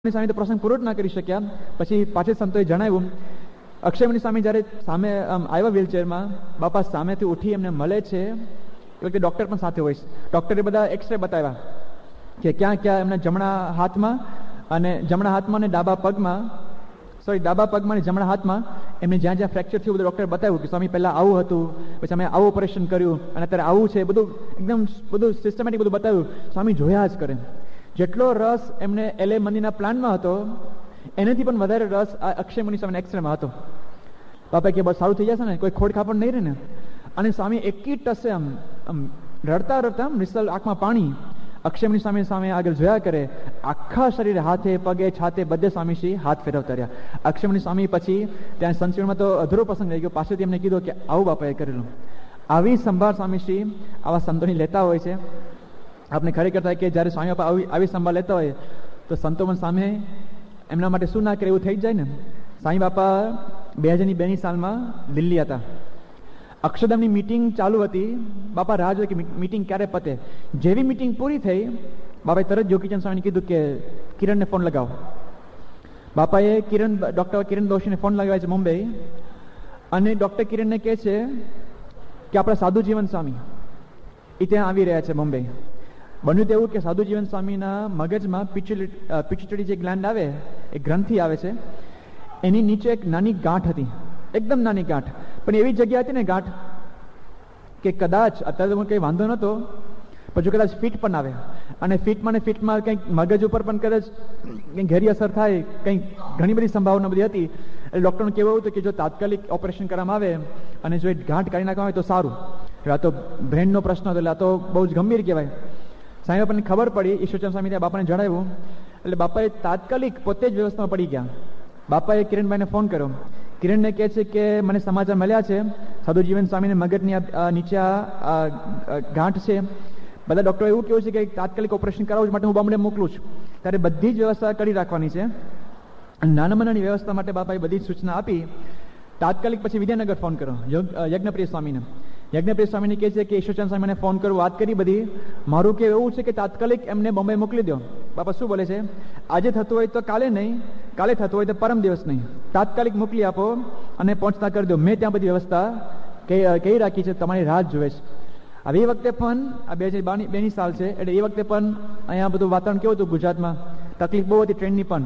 સ્વામી તો પ્રસંગ પૂરો જ ના કરી શક્યા. પછી પાછી સંતોએ જણાવ્યું, અક્ષયમુનિ સ્વામી જ્યારે સામે આવ્યા વ્હીલચેરમાં, બાપા સામેથી ઉઠી એમને મળે છે, એ વખતે ડૉક્ટર પણ સાથે હોય છે. ડૉક્ટરે બધા એક્સરે બતાવ્યા કે ક્યાં ક્યાં એમના જમણા હાથમાં અને ડાબા પગમાં અને જમણા હાથમાં એમને જ્યાં જ્યાં ફ્રેક્ચર થયું બધું ડૉક્ટરે બતાવ્યું કે સ્વામી પહેલાં આવું હતું, પછી અમે આવું ઓપરેશન કર્યું અને અત્યારે આવું છે, બધું એકદમ બધું સિસ્ટમેટિક બધું બતાવ્યું. સ્વામી જોયા જ કરે. જેટલો રસ એમને LA મંદિરના પ્લાનમાં હતો એનાથી પણ વધારે રસ આ અક્ષયમુનિ સ્વામીના એક્સરેમાં હતો. બાપા કે બસ સારું થઈ જશે ને, કોઈ ખોડ ખાપડ નહીં રહે ને. અને સ્વામી એકી ટસે આમ રડતા રડતા નિશ્ચલ આંખમાં પાણી અક્ષયમુનિ સ્વામી સામે આગળ જોયા કરે. આખા શરીરે, હાથે પગે છાતે બધે સ્વામીશ્રી હાથ ફેરવતા રહ્યા. અક્ષયમુનિ સ્વામી પછી ત્યાં સંચિવનમાં તો અધૂરો પ્રસંગ રહી ગયો, પાછળથી એમને કીધું કે આવું બાપાએ કરેલું. આવી સંભાળ સ્વામીશ્રી આવા સંતોની લેતા હોય છે. આપણે ખરેખર થાય કે જ્યારે સ્વામી બાપા આવી સંભાળ લેતા હોય તો સંતો પણ સામે એમના માટે શું ના કરે એવું થઈ જ જાય ને. સ્વામી બાપા 2002ની સાલમાં દિલ્હી હતા. અક્ષરધામની મીટિંગ ચાલુ હતી. બાપા રાહ જોઈ કે મીટિંગ ક્યારે પતે. જેવી મીટિંગ પૂરી થઈ, બાપાએ તરત જોગીચંદ સ્વામીને કીધું કે કિરણને ફોન લગાવો. બાપાએ ડૉક્ટર કિરણ દોશીને ફોન લગાવ્યા છે મુંબઈ, અને ડૉક્ટર કિરણને કહે છે કે આપણા સાધુ જીવન સ્વામી એ ત્યાં આવી રહ્યા છે મુંબઈ. બન્યું તેવું કે સાધુ જીવન સ્વામીના મગજમાં પિટ્યુટરી જે ગ્લેન્ડ આવે, એ ગ્રંથિ આવે છે, એની નીચે એક નાની ગાંઠ હતી, એકદમ નાની ગાંઠ, પણ એવી જગ્યા હતી ને ગાંઠ કે કદાચ અત્યારે તો કંઈ વાંધો નહોતો, પણ જો કદાચ ફિટ પણ આવે અને ફિટમાં કંઈક મગજ ઉપર પણ કદાચ કંઈક ઘેરી અસર થાય, કંઈક ઘણી બધી સંભાવના બધી હતી. એટલે ડૉક્ટરનું કહેવું હતું કે જો તાત્કાલિક ઓપરેશન કરવામાં આવે અને જો એ ગાંઠ કાઢી નાખવામાં આવે તો સારું. આ તો બ્રેનનો પ્રશ્ન હતો, એટલે આ તો બહુ જ ગંભીર કહેવાય. સ્વામી બાપાને ખબર પડી, ઈશ્વરચંદ સ્વામી ત્યાં બાપાને જણાવ્યું, એટલે બાપાએ તાત્કાલિક પોતે જ વ્યવસ્થામાં પડી ગયા. બાપાએ કિરણભાઈને ફોન કર્યો. કિરણને કહે છે કે મને સમાચાર મળ્યા છે, સાધુ જીવન સ્વામીને મગજની નીચે ગાંઠ છે. બધા ડૉક્ટરો એવું કહ્યું છે કે તાત્કાલિક ઓપરેશન કરાવવું માટે હું બોમ્બે મોકલું છું. ત્યારે બધી જ વ્યવસ્થા કરી રાખવાની છે. નાનામાં નાની વ્યવસ્થા માટે બાપાએ બધી જ સૂચના આપી. તાત્કાલિક પછી વિદ્યાનગર ફોન કર્યો યજ્ઞપ્રિય સ્વામીને. યજ્ઞપ્રિય સ્વામીને કહે છે કે ઈશ્વરચંદ સ્વામીને ફોન કર્યો, વાત કરી બધી. મારું કે એવું છે કે તાત્કાલિક એમને બોમ્બે મોકલી દો. બાપા શું બોલે છે, આજે થતું હોય તો કાલે નહીં, કાલે થતું હોય તો પરમ દિવસ નહીં, તાત્કાલિક મોકલી આપો અને પહોંચતા કરી દો. મેં ત્યાં બધી વ્યવસ્થા કહી રાખી છે, તમારી રાહ જોવે છે. હવે એ વખતે પણ આ 2002ની સાલ છે, એટલે એ વખતે પણ અહીંયા બધું વાતાવરણ કેવું હતું ગુજરાતમાં, તકલીફ બહુ હતી ટ્રેનની પણ.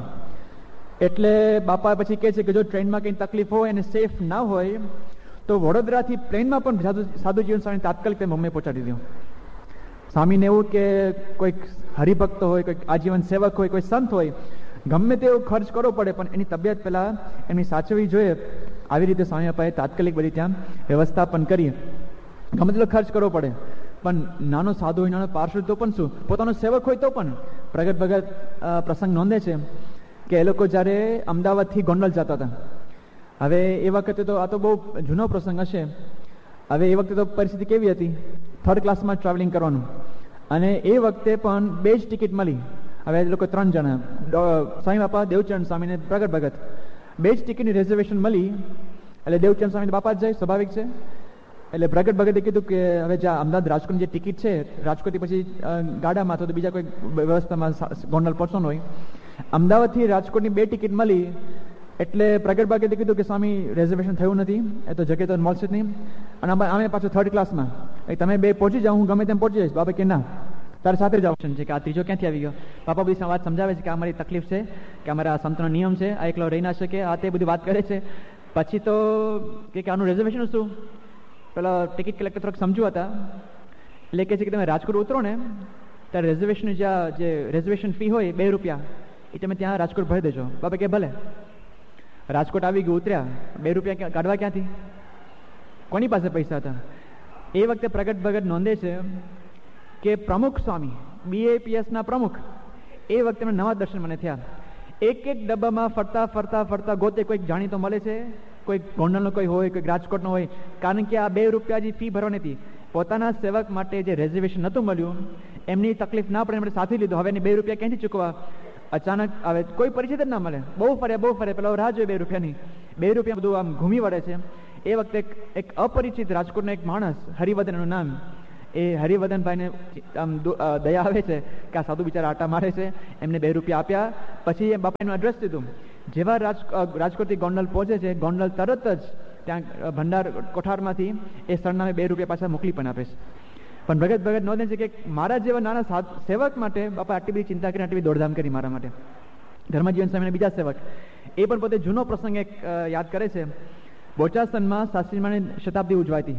એટલે બાપા પછી કહે છે કે જો ટ્રેનમાં કંઈ તકલીફ હોય અને સેફ ના હોય તો વડોદરાથી પ્લેનમાં પણ સાધુ જીવન સ્વામી તાત્કાલિક બોમ્બે પહોંચાડી દો. સ્વામીને એવું કે કોઈક હરિભક્ત હોય, કોઈક આજીવન સેવક હોય, કોઈ સંત હોય, ગમે તેવો ખર્ચ કરવો પડે પણ એની તબિયત પહેલાં એમની સાચવવી જોઈએ. આવી રીતે સ્વામી બાપાએ તાત્કાલિક બધી ત્યાં વ્યવસ્થા પણ કરી. ગમે તેટલો ખર્ચ કરવો પડે પણ નાનો સાધુ હોય, નાનો પાર્ષદ તો પણ શું, પોતાનો સેવક હોય તો પણ. પ્રગટ ભગત પ્રસંગ નોંધે છે કે એ લોકો જ્યારે અમદાવાદથી ગોંડલ જતા હતા. હવે એ વખતે તો આ તો બહુ જૂનો પ્રસંગ હશે. હવે એ વખતે તો પરિસ્થિતિ કેવી હતી, 3rd ક્લાસમાં ટ્રાવેલિંગ કરવાનું, અને એ વખતે પણ 2 જ ટિકિટ મળી. હવે એ લોકો 3 જણા, સ્વામી બાપા, દેવચંદ સ્વામી ને પ્રગટ ભગત, 2 જ ટિકિટની રિઝર્વેશન મળી. એટલે દેવચંદ સ્વામી બાપા જ જાય, સ્વાભાવિક છે. એટલે પ્રગટ ભગતે કીધું કે હવે જ્યાં અમદાવાદ રાજકોટની જે ટિકિટ છે, રાજકોટથી પછી ગાડામાં તો બીજા કોઈ વ્યવસ્થામાં ગોંડલ પહોંચવાનું હોય, અમદાવાદથી રાજકોટની 2 ટિકિટ મળી. એટલે પ્રગટ ભગતે કીધું કે સ્વામી રિઝર્વેશન થયું નથી, એ તો જગ્યા તો મળશે જ નહીં, અને અમે પાછું 3rd ક્લાસમાં, તમે 2 પહોંચી જાઓ, હું ગમે તેમ પહોંચી જઈશ. બાપા કે ના, તારે સાથે જ ઓપ્શન છે. કે આ ત્રીજો ક્યાંથી આવી ગયો? બાપા બધી વાત સમજાવે છે કે અમારી તકલીફ છે, કે અમારા સંતનો નિયમ છે, આ એકલો રહી ના શકે, આ તે બધી વાત કરે છે. પછી તો કે આનું રિઝર્વેશન શું? પેલા ટિકિટ કલેક્ટર થોડાક સમજુ હતા, એટલે કહે છે કે તમે રાજકોટ ઉતરો ને ત્યારે રિઝર્વેશન જે રિઝર્વેશન ફી હોય 2 રૂપિયા, એ તમે ત્યાં રાજકોટ ભરી દેજો. બાપા કે ભલે. રાજકોટ આવી ગયું, ઉતર્યા, 2 રૂપિયા કાઢવા ક્યાંથી? કોની પાસે પૈસા હતા? એ વખતે પ્રગટ ભગત નોંધે છે કે પ્રમુખ સ્વામી, BAPSના પ્રમુખ, એ વખતે નવા દર્શન મને થયા. એક ડબ્બામાં ફરતા ગોતે કોઈક જાણીતો મળે છે, કોઈ ગોંડલનો કોઈ હોય, કોઈ રાજકોટનો હોય, કારણ કે આ 2 રૂપિયા જે ફી ભરવાની હતી, પોતાના સેવક માટે જે રિઝર્વેશન નહોતું મળ્યું, એમની તકલીફ ના પડે, એમણે સાથે લીધું. હવે એને 2 રૂપિયા ક્યાંથી ચૂકવા? અચાનક આવે, કોઈ પરિચિત જ ના મળે, બહુ ફરે, પેલા રાહ જોઈએ 2 રૂપિયાની. 2 રૂપિયા બધું આમ ઘૂમી વળે છે. એ વખતે એક અપરિચિત રાજકોટનો એક માણસ, હરિવર્ધનનું નામ, એ હરિવર્ધનભાઈને આમ દયા આવે છે કે આ સાધુ બિચારા આટા મારે છે, એમને 2 રૂપિયા આપ્યા. પછી એ બાપા એનું એડ્રેસ દીધું. જેવા રાજકોટથી ગોંડલ પહોંચે છે, ગોંડલ તરત જ ત્યાં ભંડાર કોઠારમાંથી એ સરનામે 2 રૂપિયા પાછા મોકલી પણ આપે છે. પણ ભગત નોંધે છે કે મારા જેવા નાના સેવક માટે બાપા આટલી બધી ચિંતા કરી, આટલી બધી દોડધામ કરી મારા માટે. ધર્મજીવન સ્વામીના બીજા સેવક એ પણ પોતે જૂનો પ્રસંગ એક યાદ કરે છે. બોચાસનમાં શાસ્ત્રીમાની શતાબ્દી ઉજવાતી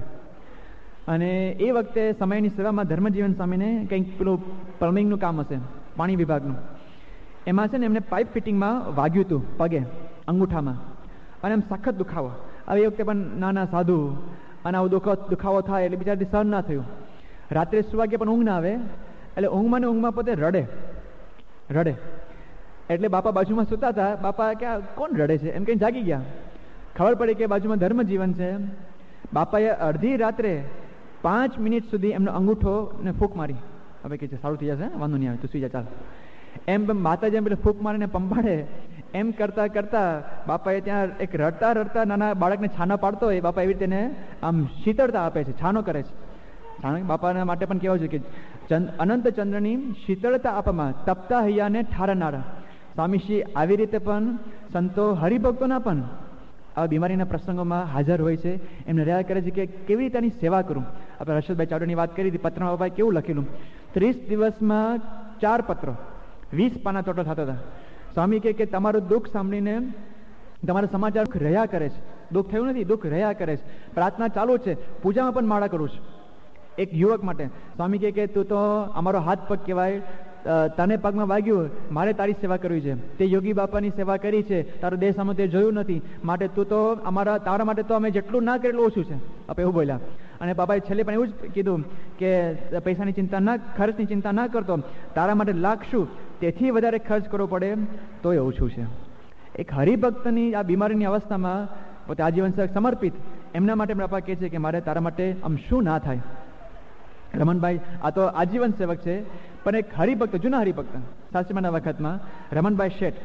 અને એ વખતે સમયની સેવામાં ધર્મજીવન સ્વામીને કંઈક પેલું પ્લમ્બિંગનું કામ હશે, પાણી વિભાગનું. એમાં છે ને એમને પાઇપ ફિટિંગમાં વાગ્યું હતું પગે, અંગૂઠામાં, અને એમ સખત દુખાવો. હવે એ વખતે પણ નાના સાધુ અને આવો દુખાવો થાય એટલે બિચારાથી સહન ના થયું. રાત્રે સુવા ગયા પણ ઊંઘ ના આવે, એટલે ઊંઘમાં પોતે રડે. એટલે બાપા બાજુમાં સૂતા હતા. બાપા કે કોણ રડે છે એમ કઈ જાગી ગયા. ખબર પડી કે બાજુમાં ધર્મજીવન છે. બાપાએ અડધી રાત્રે 5 મિનિટ સુધી એમનો અંગૂઠો ને ફૂંક મારી. હવે કે છે સારું થઈ જશે, વાંધો નહીં આવે, તું સુઈ જા, ચાલ. એમ માતાજી એમ પેલું ફૂંક મારીને પંપાડે. એમ કરતા કરતા બાપાએ ત્યાં એક રડતા નાના બાળકને છાના પાડતો હોય, બાપા એવી રીતે આમ શીતળતા આપે છે, છાનો કરે છે. બાપાના માટે પણ કહેવાય છે કે અનંત ચંદ્રની શીતળતા આપવામાં તપતા હૈયાને ઠારનારા. સ્વામીશ્રી આવી રીતે પણ સંતો હરિભક્તોના પણ આ બીમારીના પ્રસંગોમાં હાજર હોય છે. એમને રહ્યા કરે છે કે કેવી રીતે એની સેવા કરું. આપણે હર્ષદભાઈ ચાવડાની વાત કરી હતી, પત્રમાં બાપાએ કેવું લખેલું, 30 દિવસમાં 4 પત્રો, 20 પાના ટોટલ થતા હતા. સ્વામી કે તમારું દુઃખ સાંભળીને તમારા સમાચાર રહ્યા કરે છે. દુઃખ થયું નથી, દુઃખ રહ્યા કરે છે. પ્રાર્થના ચાલુ છે, પૂજામાં પણ માળા કરું છું. એક યુવક માટે સ્વામી કે તું તો અમારો હાથ પગ કહેવાય, તને પગમાં વાગ્યું, મારે તારી સેવા કરવી છે. તે યોગી બાપાની સેવા કરી છે, તારો દેહ સામે તે જોયું નથી, માટે તું તો તારા માટે તો અમે જેટલું ના કરેલું ઓછું છે. આપણે એવું બોલ્યા. અને બાપાએ છેલ્લે પણ એવું જ કીધું કે પૈસાની ચિંતા ના, ખર્ચની ચિંતા ના કરતો, તારા માટે લાખશું, તેથી વધારે ખર્ચ કરવો પડે તો એ ઓછું છે. એક હરિભક્તની આ બીમારીની અવસ્થામાં પોતે આજીવન સેવક સમર્પિત, એમના માટે બાપા કહે છે કે મારે તારા માટે આમ શું ના થાય. રમણભાઈ આ તો આજીવન સેવક છે, પણ એક હરિભક્ત, જૂના હરિભક્ત સાસરીમાના વખતમાં રમણભાઈ શેઠ,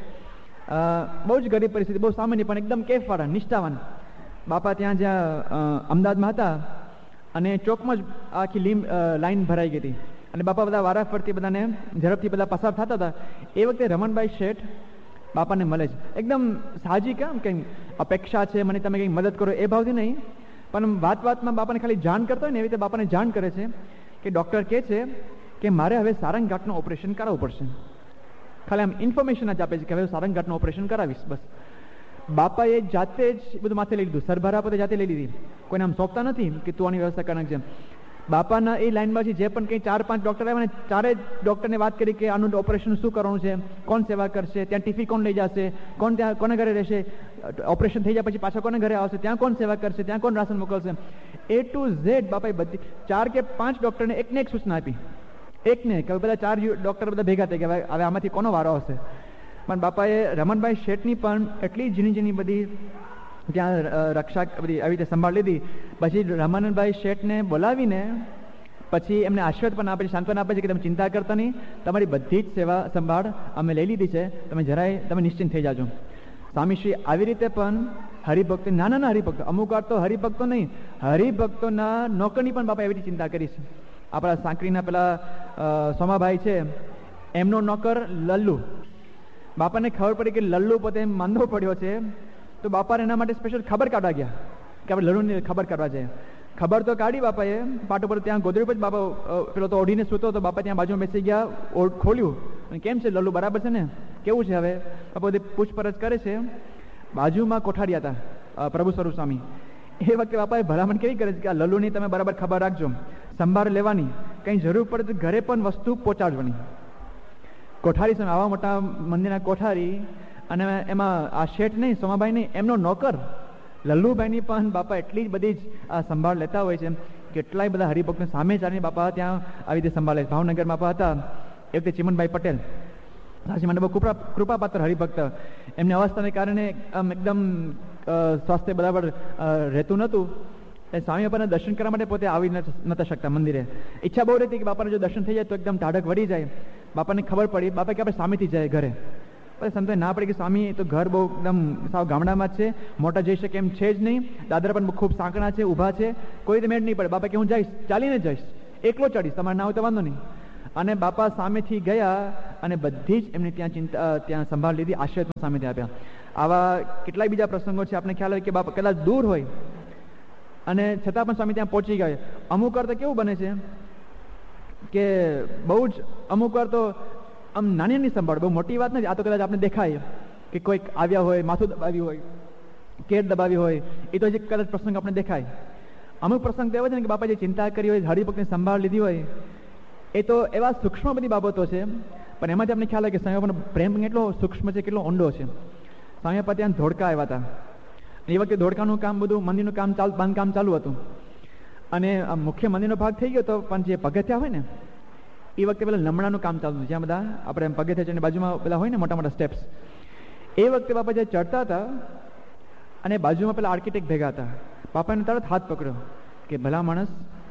બહુ જ ગરીબ પરિસ્થિતિ, બહુ સામાન્ય, પણ એકદમ કેફવાળા, નિષ્ઠાવાન. બાપા ત્યાં જ્યાં અમદાવાદમાં હતા અને ચોકમાં જ આખી લાઈન ભરાઈ ગઈ હતી અને બાપા બધા વારાફરતી બધાને ઝડપથી બધા પસાર થતા હતા. એ વખતે રમણભાઈ શેઠ બાપાને મળે છે. એકદમ સાજી, કેમ કંઈ અપેક્ષા છે મને તમે કંઈક મદદ કરો એ ભાવથી નહીં, પણ વાતમાં બાપાને ખાલી જાણ કરતો હોય ને એવી રીતે બાપાને જાણ કરે છે કે ડૉક્ટર કહે છે કે મારે હવે સારંગઘાટનું ઓપરેશન કરાવવું પડશે. ખાલી આમ ઇન્ફોર્મેશન જ આપે છે કે હવે સારંગઘાટનું ઓપરેશન કરાવીશ, બસ. બાપાએ જાતે જ બધું માથે લઈ લીધું, સરભરા પોતે જાતે લઈ લીધી, કોઈને આમ સોંપતા નથી કે તું આની વ્યવસ્થા કરનાર છે. બાપાના એ લાઈનમાંથી જે પણ કંઈ 4-5 ડૉક્ટર આવ્યા ને, ચારેય ડૉક્ટરને વાત કરી કે આનું ઓપરેશન શું કરવાનું છે, કોણ સેવા કરશે, ત્યાં ટિફિન કોણ લઈ જશે, કોણ ત્યાં કોને ઘરે રહેશે, ઓપરેશન થઈ જાય પછી પાછા કોને ઘરે આવશે, ત્યાં કોણ સેવા કરશે, ત્યાં કોણ રાશન મોકલશે, A to Z બાપાએ બધી 4 કે 5 ડૉક્ટરને એકને એક સૂચના આપી. એકને કે બધા 4 ડૉક્ટર બધા ભેગા થઈ ગયા, હવે આમાંથી કોનો વારો હશે. પણ બાપાએ રમણભાઈ શેઠની પણ એટલી ઝીણી બધી ત્યાં રક્ષા બધી આવી રીતે સંભાળ લીધી. પછી રમણભાઈ શેઠને બોલાવીને પછી એમને આશીર્વાદ પણ આપે છે, સાંત્વના આપે છે કે તમે ચિંતા કરતા નહીં, તમારી બધી જ સેવા સંભાળ અમે લઈ લીધી છે, તમે નિશ્ચિંત થઈ જાજો. સ્વામીશ્રી આવી રીતે પણ હરિભક્તો, નાના હરિભક્તો, અમુક વાર તો હરિભક્તો નહીં, હરિભક્તોના નોકરની પણ બાપા એવી રીતે ચિંતા કરી છે. આપણા સાંકરીના પેલા સોમાભાઈ છે, એમનો નોકર લલ્લુ, બાપાને ખબર પડી કે લલ્લુ પોતે માંદો પડ્યો છે, તો બાપાને એના માટે સ્પેશિયલ ખબર કાઢવા ગયા કે આપણે લલ્લુની ખબર કાઢવા જાય. ખબર તો કાઢી બાપાએ, પાટ ઉપર ત્યાં ગોદડી પર બાપા પેલો તો ઓઢીને સૂતો હતો, બાપા ત્યાં બાજુમાં બેસી ગયા, ખોલ્યું અને કેમ છે લલ્લુ, બરાબર છે ને, કેવું છે હવે, બાપા બધી પૂછપરછ કરે છે. બાજુમાં કોઠારી હતા પ્રભુ સ્વરૂપ સ્વામી. એ વખતે બાપાએ ભલામણ કેવી કરે છે કે આ લલ્લુની તમે બરાબર ખબર રાખજો, સંભાળ લેવાની, કંઈ જરૂર પડે તો ઘરે પણ વસ્તુ પહોંચાડવાની. કોઠારી સામે આવા મોટા મંદિરના કોઠારી, અને એમાં આ શેઠ નહીં, સોમાભાઈ નહીં, એમનો નોકર લલ્લુભાઈની પણ બાપા એટલી જ બધી જ આ સંભાળ લેતા હોય છે. કેટલાય બધા હરિભક્તને સામે ચાલીને બાપા ત્યાં આવી રીતે સંભાળે. ભાવનગરમાં બાપા હતા એ વખતે ચિમનભાઈ પટેલ, સાચી મને બહુ કૃપાપાત્ર હરિભક્ત. એમની અવસ્થાને કારણે એકદમ સ્વાસ્થ્ય બરાબર રહેતું નહોતું. સ્વામી બાપાના દર્શન કરવા માટે પોતે આવી નતા શકતા મંદિરે. ઈચ્છા બહુ રહેતી કે બાપાને જો દર્શન થઈ જાય તો એકદમ ટાઢક વળી જાય. બાપાને ખબર પડી, બાપા કે આપણે સામેથી જાય ઘરે. પછી સંતોએ ના પડી કે સ્વામી તો ઘર બહુ એકદમ સાવ ગામડામાં જ છે, મોટા જઈ શકે એમ છે જ નહીં, દાદરા પણ ખૂબ સાંકડા છે, ઊભા છે, કોઈ રીતે મેળ નહીં પડે. બાપા કે હું જઈશ, ચાલીને જઈશ. એકલો ચડીશ, તમારે ના હોય તો વાંધો નહીં. અને બાપા સામેથી ગયા અને બધી જ એમની ત્યાં સંભાળ લીધી, આશીર્વાદ પણ સામેથી આપ્યા. આવા કેટલાય બીજા પ્રસંગો છે. આપણે ખ્યાલ હોય કે બાપા કદાચ દૂર હોય અને છતાં પણ સ્વામી ત્યાં પહોંચી ગયા. અમુક વાર તો કેવું બને છે કે બહુ જ અમુક વાર તો આમ નાની નાની સંભાળ, બહુ મોટી વાત નથી. આ તો કદાચ આપણે દેખાય કે કોઈક આવ્યા હોય, માથું દબાવ્યું હોય, કેર દબાવી હોય, એ તો હજી કદાચ પ્રસંગ આપણે દેખાય. અમુક પ્રસંગ તો એવો છે ને કે બાપા જે ચિંતા કરી હોય, હરિભક્તની સંભાળ લીધી હોય, એ તો એવા સૂક્ષ્મ બધી બાબતો છે. પણ એમાંથી આપણે ખ્યાલ હોય કે સ્વામી બાપાનો પ્રેમ કેટલો સૂક્ષ્મ છે, કેટલો ઊંડો છે. સ્વામી બાપા ત્યાં ધોળકા આવ્યા હતા. એ વખતે ધોળકાનું કામ બધું મંદિરનું કામ બાંધકામ ચાલુ હતું અને મુખ્ય મંદિરનો ભાગ થઈ ગયો હતો. પણ જે પગથિયા હોય ને એ વખતે પેલા લમણાનું કામ ચાલુ હતું, જ્યાં બધા આપણે પગથિયા ચડીને બાજુમાં પેલા હોય ને મોટા મોટા સ્ટેપ્સ, એ વખતે બાપા જે ચડતા હતા અને બાજુમાં પેલા આર્કિટેક્ટ ભેગા હતા. બાપાને તરત હાથ પકડ્યો કે ભલા માણસ,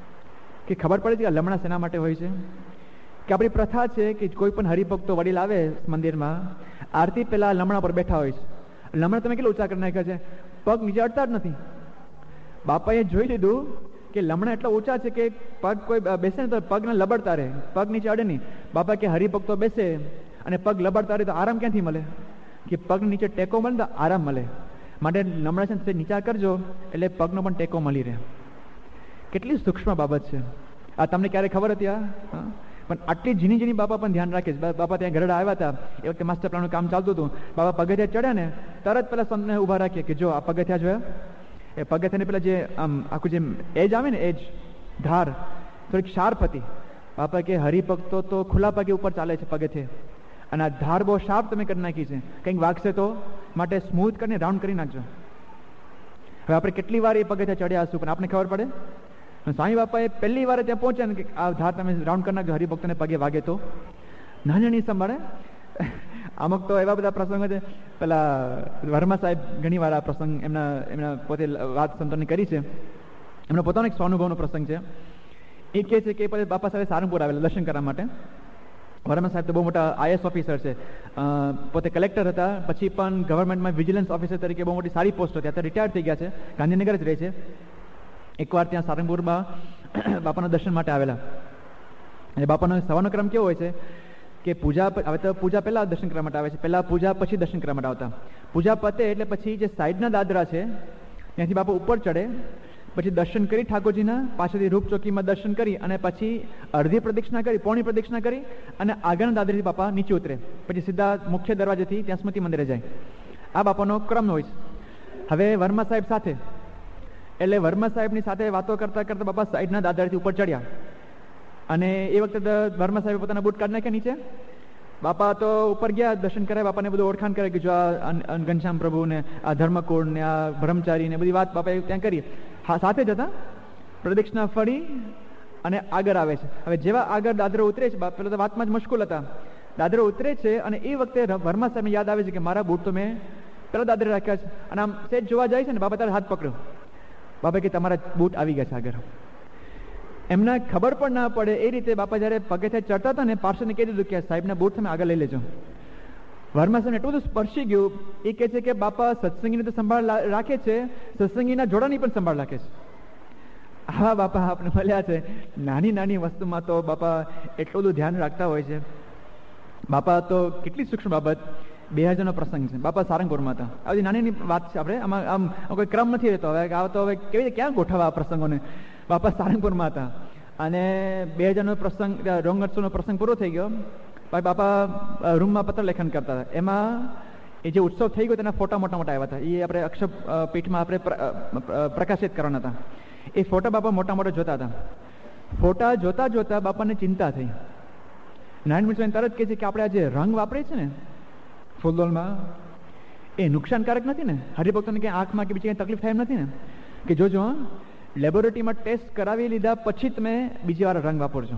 કે ખબર પડે છે કે લમણા શેના માટે હોય છે. કે આપણી પ્રથા છે કે કોઈ પણ હરિભક્તો વડીલ આવે મંદિરમાં, આરતી પહેલા લમણા પર બેઠા હોય છે. લમણા તમે કેટલું ઊંચા કરી નાખ્યા છે, પગ નીચે અડતા જ નથી. બાપાએ જોઈ લીધું કે લમણા એટલા ઊંચા છે કે પગ કોઈ બેસે ને તો પગને લબડતા રહે, પગ નીચે અડે નહીં. બાપા કે હરિભક્તો બેસે અને પગ લબડતા રહે તો આરામ ક્યાંથી મળે? કે પગ નીચે ટેકો મળે તો આરામ મળે. માટે લમણા છે ને નીચા કરજો એટલે પગનો પણ ટેકો મળી રહે. કેટલી સૂક્ષ્મ બાબત છે આ, તમને ક્યારે ખબર હતી આ? પણ આટલી ઝીણી ઝીણી બાપા પણ ધ્યાન રાખે છે. બાપા ત્યાં ગરડા આવ્યા હતા એ વખતે માસ્ટર પ્લાનનું કામ ચાલતું હતું. બાપા પગથિયા ચડ્યા ને તરત પેલા સંતને ઊભા રાખીએ કે જો આ પગથિયા જોયા, એ પગથિયાને પેલા જે આમ આખું જે એજ આવે ને, એજ ધાર થોડીક શાર્પ હતી. બાપા કે હરિભક્તો તો ખુલ્લા પગે ઉપર ચાલે છે પગથિયે, અને આ ધાર બહુ શાર્પ તમે કરી નાખી છે, કંઈક વાગશે તો માટે સ્મૂથ કરીને રાઉન્ડ કરી નાખજો. હવે આપણે કેટલી વાર એ પગથિયા ચડ્યા હશું પણ આપણે ખબર પડે? સ્વામી બાપાએ પહેલી વાર ત્યાં પહોંચ્યા ને કે આ ધાર તમે રાઉન્ડ કરી નાખજો, હરિભક્તોને પગે વાગે તો. નાની નાની સંભાળે. અમુક તો એવા બધા પ્રસંગો છે. પેલા વર્મા સાહેબ ઘણી વાર આ પ્રસંગ એમના પોતે વાત સંતોની કરી છે. એમનો પોતાનો એક સ્વાનુભવનો પ્રસંગ છે. એ કહે છે કે પછી બાપા સાહેબ સારંગપુર આવેલા દર્શન કરવા માટે. વર્મા સાહેબ તો બહુ મોટા આઈએસ ઓફિસર છે, પોતે કલેક્ટર હતા, પછી પણ ગવર્મેન્ટમાં વિજિલન્સ ઓફિસર તરીકે બહુ મોટી સારી પોસ્ટ હતી. અત્યારે રિટાયર થઈ ગયા છે, ગાંધીનગર જ રહે છે. એકવાર ત્યાં સારંગપુરમાં બાપાના દર્શન માટે આવેલા. અને બાપાનો સવારનો ક્રમ કેવો હોય છે કે પૂજા, હવે તો પૂજા પહેલાં દર્શન કરવા માટે આવે છે, પહેલાં પૂજા પછી દર્શન કરવા માટે આવતા. પૂજા પતે એટલે પછી જે સાઈડના દાદરા છે ત્યાંથી બાપા ઉપર ચડે, પછી દર્શન કરી ઠાકોરજીના, પાછળથી રૂપચોકીમાં દર્શન કરી અને પછી અડધી પ્રદક્ષિણા કરી, પોણી પ્રદક્ષિણા કરી અને આગળના દાદરેથી બાપા નીચે ઉતરે, પછી સીધા મુખ્ય દરવાજેથી ત્યાં સ્મૃતિ મંદિરે જાય. આ બાપાનો ક્રમ હોય છે. હવે વર્મા સાહેબ સાથે, એટલે વર્મા સાહેબની સાથે વાતો કરતા કરતા બાપા સાઈડના દાદરેથી ઉપર ચડ્યા અને એ વખતે વર્મા સાહેબે પોતાના બૂટ કાઢી નાખ્યા નીચે. બાપા તો ઉપર ગયા, દર્શન કરે, બાપાને બધું ઓળખાણ કરે કે જો આ ઘનશ્યામ પ્રભુ ને આ ધર્મકુળ ને આ બ્રહ્મચારી ને બધી વાત બાપાએ ત્યાં કરી. હા, સાથે જતા પ્રદક્ષિણા ફરી અને આગળ આવે છે. હવે જેવા આગળ દાદરો ઉતરે છે, પેલા તો વાતમાં જ મશગુલ હતા, દાદરો ઉતરે છે અને એ વખતે વર્મા સાહેબને યાદ આવે છે કે મારા બૂટ તો મેં પેલા દાદરે રાખ્યા છે. અને આમ સેજ જોવા જાય છે ને, બાપા તારે હાથ પકડ્યો. બાપા કે તમારા બૂટ આવી ગયા છે આગળ. એમને ખબર પણ ના પડે એ રીતે બાપા જ્યારે પગથિયે ચડતા હતા ને, પાર્ષદને કહી દીધું કે સાહેબના બૂટ તમે આગળ લઈ લેજો. વર્મા સાહેબ એટલું બધું સ્પર્શી ગયું. એ કહે છે કે બાપા સત્સંગીની તો સંભાળ રાખે છે, સત્સંગીના જોડાની પણ સંભાળ રાખે છે. આવા બાપા આપણે મળ્યા છે. નાની નાની વસ્તુમાં તો બાપા એટલું બધું ધ્યાન રાખતા હોય છે. બાપા તો કેટલી સૂક્ષ્મ બાબત. 2000નો પ્રસંગ છે, બાપા સારંગપુરમાં હતા. આ બધી નાની વાત છે. આપણે આમાં આમ કોઈ ક્રમ નથી રહેતો. હવે આ તો હવે કેવી રીતે ક્યાં ગોઠવવા આ પ્રસંગોને. બાપા સારંગપુરમાં હતા અને 2000નો પ્રસંગ, રોંગોત્સવનો પ્રસંગ પૂરો થઈ ગયો. બાપા રૂમમાં પત્ર લેખન કરતા હતા. એમાં એ જે ઉત્સવ થઈ ગયો તેના ફોટા મોટા મોટા આવ્યા હતા. એ આપણે અક્ષર પીઠમાં આપણે પ્રકાશિત કરવાના હતા. એ ફોટા બાપા મોટા મોટા જોતા હતા. ફોટા જોતા જોતા બાપાને ચિંતા થઈ. નારાયણ સ્વામી તરત કહે છે કે આપણે આ જે રંગ વાપરીએ છીએ ને ફૂલદોલમાં, એ નુકસાનકારક નથી ને? હરિભક્તોને ક્યાંય આંખમાં કે બીજી કંઈ તકલીફ થાય એમ નથી ને? કે જોજો, લેબોરેટરીમાં ટેસ્ટ કરાવી લીધા પછી તમે બીજી વાર રંગ વાપરજો.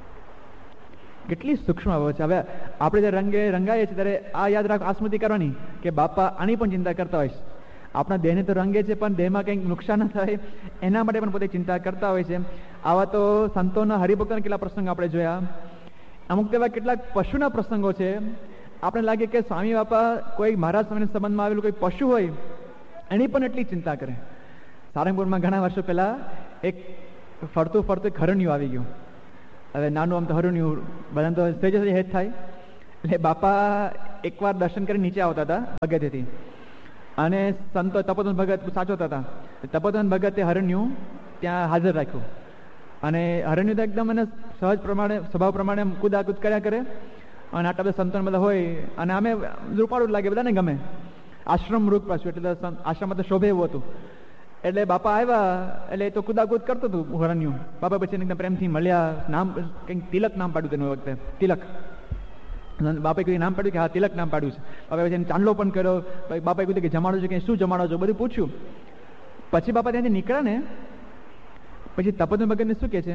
કેટલી સૂક્ષ્મ બાબત છે. હવે આપણે જે રંગે રંગાઈએ છીએ ત્યારે આ યાદ રાખ, આ સ્મૃતિ કરવાની કે બાપા આની પણ ચિંતા કરતા હોય છે. આપણા દેહને તો રંગે છે પણ દેહમાં કંઈક નુકસાન ન થાય એના માટે પણ પોતે ચિંતા કરતા હોય છે. આવા તો સંતોના, હરિભક્તોના કેટલા પ્રસંગો આપણે જોયા. અમુક તેવા કેટલાક પશુના પ્રસંગો છે. આપણે લાગે કે સ્વામી બાપા કોઈ મહારાજ સ્વામીના સંબંધમાં આવેલું કોઈ પશુ હોય એની પણ એટલી ચિંતા કરે. સારંગપુરમાં ઘણા વર્ષો પહેલા એક ફરતું ફરતું હરણિયું આવી ગયું. હવે નાનું આમ તો હરુણ્યું બધાને તો થઈ જશે હેત થાય. એટલે બાપા એકવાર દર્શન કરી નીચે આવતા હતા ભગતેથી, અને સંતો તપોધન ભગત સાચવતા હતા. તપોધન ભગતે હરણ્યું ત્યાં હાજર રાખ્યું, અને હરણ્યું તો એકદમ એને સહજ પ્રમાણે સ્વભાવ પ્રમાણે કુદાકુદ કર્યા કરે, અને આટલા બધા સંતો બધા હોય, અને અમે રૂપાળું લાગે, બધાને ગમે. આશ્રમ રૂપ પાછું એટલે આશ્રમમાં તો શોભે એવું હતું. એટલે બાપા આવ્યા એટલે એ તો કુદાકુદ કરતું હતું હરણ્યું. બાપા પછી એકદમ પ્રેમથી મળ્યા, નામ કંઈક તિલક નામ પાડ્યું તેનું વખતે, તિલક. બાપાએ કોઈ નામ પાડ્યું કે હા તિલક નામ પાડ્યું છે. બાપા પછી ચાંદલો પણ કર્યો. બાપાએ કીધું કે જમાડો છો કે શું જમાડો છો, બધું પૂછ્યું. પછી બાપા ત્યાંથી નીકળ્યા ને પછી તપોધન ભગતને શું કહે છે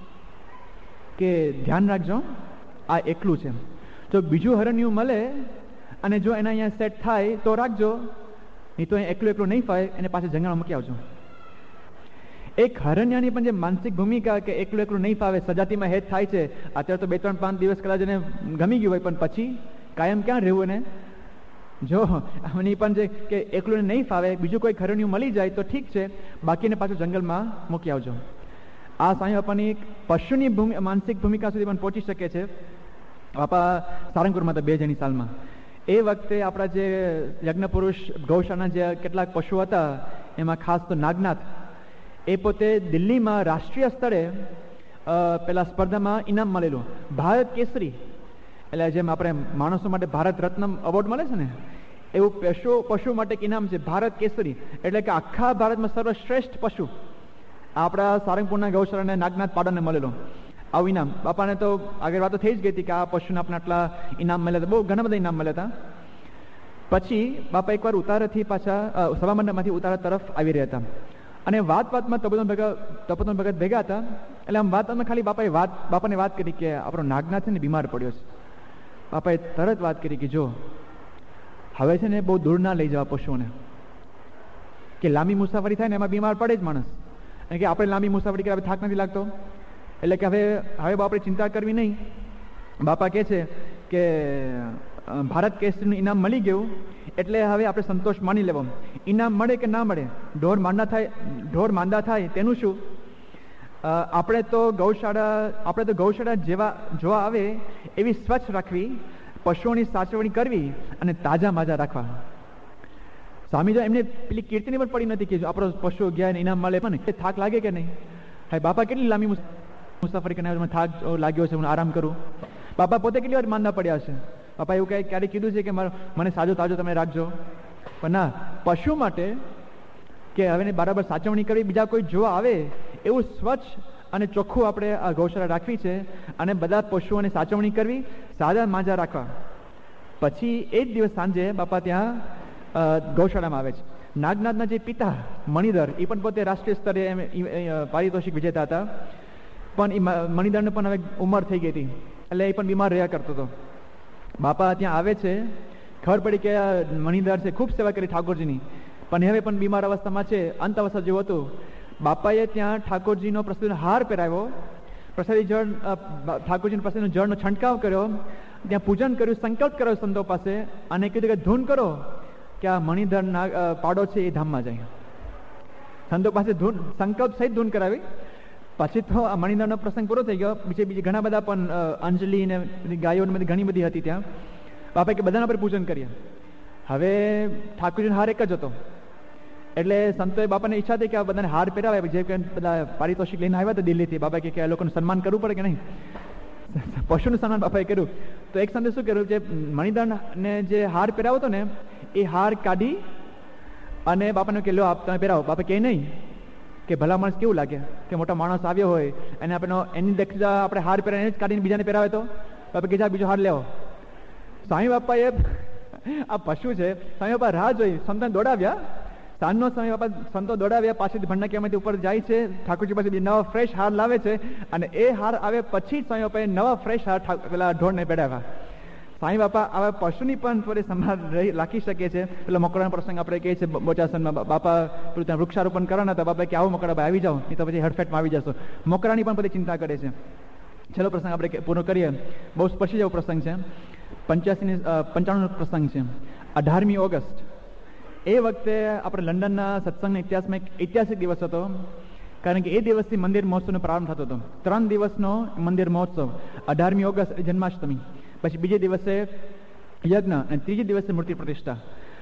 કે ધ્યાન રાખજો, આ એકલું છે, જો બીજું હરણ્યું મળે અને જો એના અહીંયા સેટ થાય તો રાખજો, નહીં તો એકલું એકલું નહીં ફાય, એને પાછળ જંગલમાં મૂકી આવજો. એક હરણ્યાની પણ જે માનસિક ભૂમિકા કે એકલું એકલું નહીં ફાવે, સજાતીમાં હેત થાય છે. અત્યારે તો 2-3-5 દિવસ કદાચ એને ગમી ગયું હોય, પણ પછી કાયમ ક્યાં રહેવું એને? જો આમની પણ જે કે એકલું નહીં ફાવે, બીજું કોઈ હરણ્યું મળી જાય તો ઠીક છે, બાકીને પાછું જંગલમાં મૂકી આવજો. આ સ્વામી બાપાની એક પશુની માનસિક ભૂમિકા સુધી પણ પહોંચી શકે છે. બાપા સારંગપુરમાં હતા 2000ની સાલમાં. એ વખતે આપણા જે યજ્ઞ પુરુષ ગૌશાળાના જે કેટલાક પશુઓ હતા, એમાં ખાસ તો નાગનાથ, એ પોતે દિલ્હીમાં રાષ્ટ્રીય સ્તરે પેલા સ્પર્ધામાં ઇનામ મળેલું, ભારત કેસરી. એટલે જેમ આપણે માણસો માટે ભારત રત્ન એવોર્ડ મળે છે ને, એવું પશુ માટે ઇનામ છે ભારત કેસરી. એટલે કે આખા ભારતમાં સર્વશ્રેષ્ઠ પશુ આપણા સારંગપુરના ગૌશાળાને નાગનાથ પાડાને મળેલો આવું ઇનામ. બાપાને તો આગળ વાતો થઈ જ ગઈ હતી કે આ પશુને આપણે આટલા ઇનામ મળ્યા હતા, બહુ ઘણા બધા ઇનામ મળ્યા હતા. પછી બાપા એકવાર ઉતારાથી પાછા સભામંડપમાંથી ઉતારા તરફ આવી રહ્યા હતા, અને વાતમાં તપોધન ભગત ભેગા હતા. એટલે આમ વાતમાં ખાલી બાપાને વાત કરી કે આપણો નાગનાથ છે ને બીમાર પડ્યો છે. બાપાએ તરત વાત કરી કે જો હવે છે ને બહુ દૂર ના લઈ જવા પશુઓને, કે લાંબી મુસાફરી થાય ને એમાં બીમાર પડે જ માણસ, અને કે આપણે લાંબી મુસાફરી કરે થાક નથી લાગતો, એટલે કે હવે આપણે ચિંતા કરવી નહીં. બાપા કહે છે કે ભારત કેસરીનું ઇનામ મળી ગયું એટલે હવે આપણે સંતોષ માની લેવો. ઇનામ મળે કે ના મળે, ઢોર માંદા થાય તેનું શું? આપણે તો ગૌશાળા જેવા જોવા આવે એવી સ્વચ્છ રાખવી, પશુઓની સાચવણી કરવી અને તાજા માજા રાખવા. સ્વામી જો એમને પેલી કીર્તિની પણ પડી નથી કે જો આપણો પશુ ગયા ઇનામ મળે પણ થાક લાગે કે નહીં. હવે બાપા કેટલી લાંબી મુસાફરી કરીને થાક લાગ્યો છે, હું આરામ કરું. બાપા પોતે કેટલી વાર માંદા પડ્યા છે. બાપા એવું ક્યારેક કીધું છે કે મને સાજો તાજો તમે રાખજો? પણ ના, પશુ માટે કે હવે બરાબર સાચવણી કરવી, બીજા કોઈ જોવા આવે એવું સ્વચ્છ અને ચોખ્ખું આપણે આ ગૌશાળા રાખવી છે, અને બધા પશુઓની સાચવણી કરવી, સાજા માજા રાખવા. પછી એ જ દિવસ સાંજે બાપા ત્યાં ગૌશાળામાં આવે છે. નાગનાથના જે પિતા મણિધર, એ પણ પોતે રાષ્ટ્રીય સ્તરે પારિતોષિક વિજેતા હતા, પણ એ મણિધરને પણ હવે ઉંમર થઈ ગઈ હતી, એટલે એ પણ બીમાર રહ્યા કરતો હતો. બાપા ત્યાં આવે છે, ખબર પડી કે મણિધર છે ખૂબ સેવા કરી ઠાકોરજીની, પણ હવે પણ બીમાર અવસ્થામાં છે, અંત અવસ્થા જેવું હતું. બાપાએ ત્યાં ઠાકોરજીનો પ્રસાદીનો હાર પહેરાવ્યો, ઠાકોરજીના પ્રસાદીનો જળનો છંટકાવ કર્યો, ત્યાં પૂજન કર્યું, સંકલ્પ કર્યો સંતો પાસે, અને કીધું કે ધૂન કરો કે આ મણિધર પાડો છે એ ધામમાં જાય. સંતો પાસે સંકલ્પ સહિત ધૂન કરાવી. પછી તો આ મણિધરનો પ્રસંગ પૂરો થઈ ગયો. બીજે ઘણા બધા પણ અંજલિ ને ગાયો બધી ઘણી બધી હતી ત્યાં. બાપા કે બધાના પર પૂજન કરીએ. હવે ઠાકોરજીનો હાર એક જ હતો, એટલે સંતોએ બાપાને ઈચ્છા હતી કે આ બધાને હાર પહેરાવે, જે બધા પારિતોષિક લઈને આવ્યા હતા દિલ્હીથી. બાપા કે આ લોકોનું સન્માન કરવું પડે કે નહીં, પશુનું સન્માન બાપાએ કર્યું. તો એક સંતે શું કર્યું, જે મણિધરને જે હાર પહેરાવો હતો ને એ હાર કાઢી અને બાપાને કે લો આપ તમે પહેરાવો. બાપા કે નહીં, કે ભલા માણસ કેવું લાગે કે મોટા માણસ આવ્યો હોય અને એની દેખતા આપણે હાર પહેરાવીને જ કાઢીને બીજાને પહેરાવે તો? બાપા કે બીજો હાર લેવો. સ્વામી બાપાએ આ પશુ છે, સ્વામી બાપા રાહ જોઈ, સંતોને દોડાવ્યા. સાંજનો સ્વામી બાપા સંતો દોડાવ્યા, પાછળથી ભંડાકીયામાંથી ઉપર જાય છે, ઠાકોરજી પાસે નવા ફ્રેશ હાર લાવે છે, અને એ હાર આવે પછી જ સ્વામી બાપાએ નવા ફ્રેશ હાર પેલા ઢોરને પહેરાવ્યા. સ્વામી બાપા આવા પશુની પણ થોડી સંભાળ રાખી શકે છે. પેલા મકડાનો પ્રસંગ આપણે કહીએ છીએ બોચાસનમાં, બાપા પેલું ત્યાં વૃક્ષારોપણ કરવાના હતા. બાપા કે આવો મકડા આવી જાઓ, નહીં તો પછી હડફેટમાં આવી જશો. મકડાની પણ બધી ચિંતા કરે છે. છેલ્લો પ્રસંગ આપણે પૂરો કરીએ, બહુ સ્પર્શી જેવો પ્રસંગ છે. 95 પ્રસંગ છે, 18મી ઓગસ્ટ. એ વખતે આપણે લંડનના સત્સંગના ઇતિહાસમાં એક ઐતિહાસિક દિવસ હતો કારણ કે એ દિવસથી મંદિર મહોત્સવનો પ્રારંભ થતો હતો. 3 દિવસનો મંદિર મહોત્સવ. 18મી ઓગસ્ટ જન્માષ્ટમી, પછી બીજે દિવસે યજ્ઞ અને ત્રીજે દિવસે મૂર્તિ પ્રતિષ્ઠા.